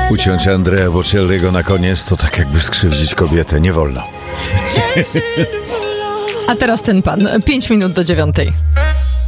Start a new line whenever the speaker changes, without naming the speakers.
Uciąć Andrea Bocelliego na koniec to tak jakby skrzywdzić kobietę. Nie wolno.
A teraz ten pan. 5 minut do 9.